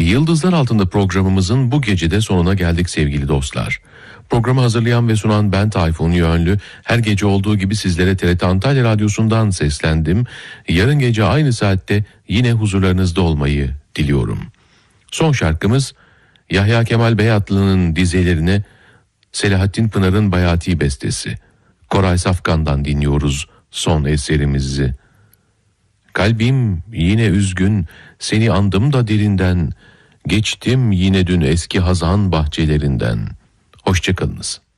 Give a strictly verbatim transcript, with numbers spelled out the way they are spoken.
Yıldızlar Altında programımızın bu gecede sonuna geldik sevgili dostlar. Programı hazırlayan ve sunan ben Tayfun Yönlü. Her gece olduğu gibi sizlere T R T Antalya Radyosu'ndan seslendim. Yarın gece aynı saatte yine huzurlarınızda olmayı diliyorum. Son şarkımız Yahya Kemal Beyatlı'nın dizelerine Selahattin Pınar'ın Bayati bestesi. Koray Safkan'dan dinliyoruz son eserimizi. Kalbim yine üzgün, seni andım da derinden, geçtim yine dün eski hazan bahçelerinden. Hoşçakalınız.